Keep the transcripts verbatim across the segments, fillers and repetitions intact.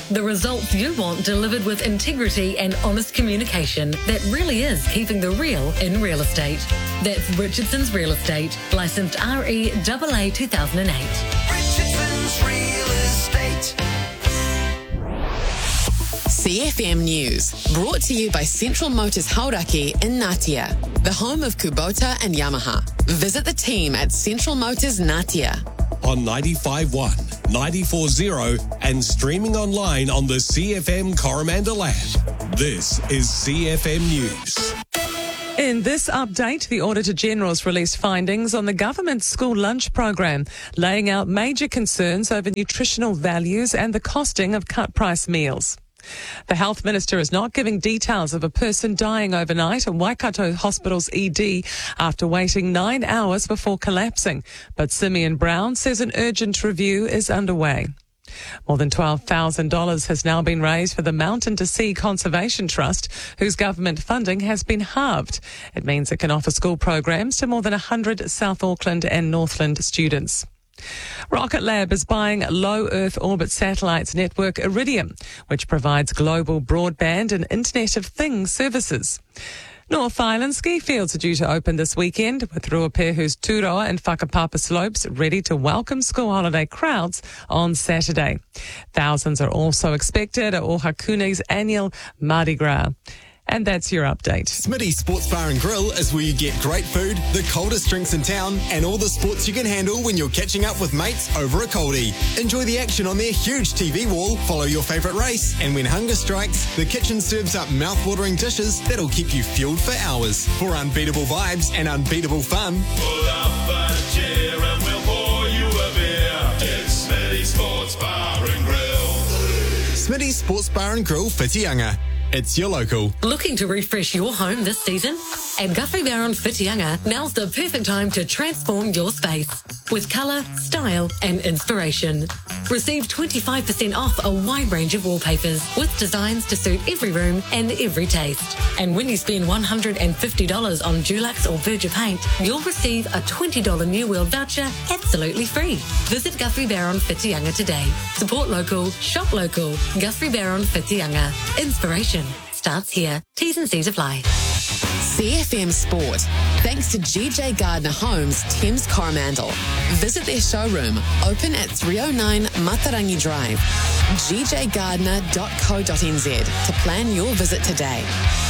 The results you want delivered with integrity and honest communication that really is keeping the real in real estate. That's Richardson's Real Estate, licensed R E A A two thousand eight. Richardson's Real Estate. C F M News, brought to you by Central Motors Hauraki in Ngatea, the home of Kubota and Yamaha. Visit the team at Central Motors Ngatea. On ninety-five point one, ninety-four point zero and streaming online on the C F M Coromandel app. This is C F M News. In this update, the Auditor General's released findings on the government's school lunch program, laying out major concerns over nutritional values and the costing of cut-price meals. The Health Minister is not giving details of a person dying overnight at Waikato Hospital's E D after waiting nine hours before collapsing, but Simeon Brown says an urgent review is underway. More than twelve thousand dollars has now been raised for the Mountain to Sea Conservation Trust, whose government funding has been halved. It means it can offer school programs to more than one hundred South Auckland and Northland students. Rocket Lab is buying low Earth orbit satellites network Iridium, which provides global broadband and Internet of Things services. North Island ski fields are due to open this weekend, with Ruapehu's Turoa and Whakapapa slopes ready to welcome school holiday crowds on Saturday. Thousands are also expected at Ohakune's annual Mardi Gras. And that's your update. Smitty's Sports Bar and Grill is where you get great food, the coldest drinks in town, and all the sports you can handle when you're catching up with mates over a coldie. Enjoy the action on their huge T V wall, follow your favourite race, and when hunger strikes, the kitchen serves up mouth-watering dishes that'll keep you fueled for hours. For unbeatable vibes and unbeatable fun, pull up a chair and we'll pour you a beer. It's Smitty's Sports Bar and Grill. Smitty's Sports Bar and Grill, Whitianga. It's your local. Looking to refresh your home this season? At Guthrie Barron Whitianga, now's the perfect time to transform your space with colour, style and inspiration. Receive twenty-five percent off a wide range of wallpapers with designs to suit every room and every taste. And when you spend one hundred fifty dollars on Dulux or Verger paint, you'll receive a twenty dollars New World voucher absolutely free. Visit Guthrie Barron Whitianga today. Support local, shop local. Guthrie Barron Whitianga. Inspiration starts here. T's and C's apply. C F M Sport, thanks to G J Gardner Homes, Thames Coromandel. Visit their showroom, open at three oh nine Matarangi Drive, g j gardner dot co dot n z to plan your visit today.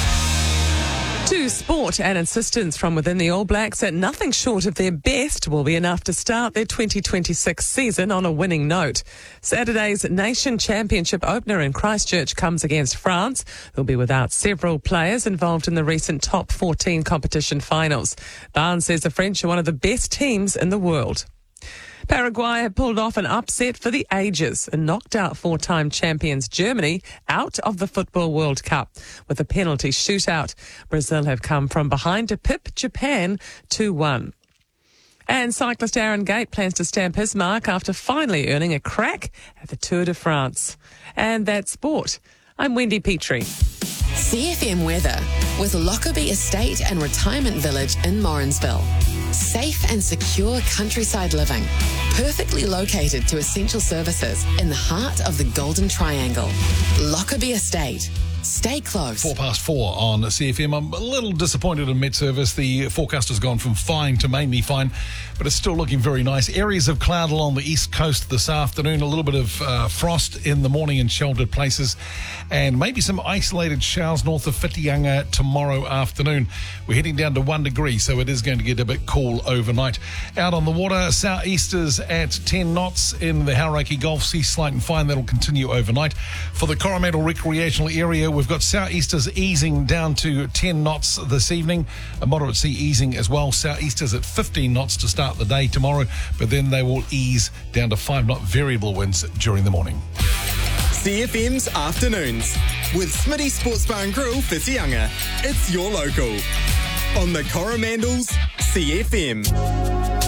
To sport, and insistence from within the All Blacks that nothing short of their best will be enough to start their twenty twenty-six season on a winning note. Saturday's Nation Championship opener in Christchurch comes against France. They'll be without several players involved in the recent top fourteen competition finals. Barnes says the French are one of the best teams in the world. Paraguay have pulled off an upset for the ages and knocked out four-time champions Germany out of the Football World Cup with a penalty shootout. Brazil have come from behind to pip Japan two one. And cyclist Aaron Gate plans to stamp his mark after finally earning a crack at the Tour de France. And that's sport. I'm Wendy Petrie. C F M weather with Lockerbie Estate and Retirement Village in Morrinsville. Safe and secure countryside living, perfectly located to essential services in the heart of the Golden Triangle. Lockerbie Estate. Stay close. Four past four on C F M. I'm a little disappointed in Met Service. The forecast has gone from fine to mainly fine, but it's still looking very nice. Areas of cloud along the east coast this afternoon. A little bit of uh, frost in the morning in sheltered places, and maybe some isolated showers north of Whitianga tomorrow afternoon. We're heading down to one degree, so it is going to get a bit cool overnight. Out on the water, southeasters at ten knots in the Hauraki Gulf Sea, slight and fine. That'll continue overnight. For the Coromandel recreational area, we've got southeasters easing down to ten knots this evening, a moderate sea easing as well. Southeasters at fifteen knots to start the day tomorrow, but then they will ease down to five knot variable winds during the morning. C F M's Afternoons with Smitty Sports Bar and Grill, Whitianga. It's your local. On the Coromandel's C F M.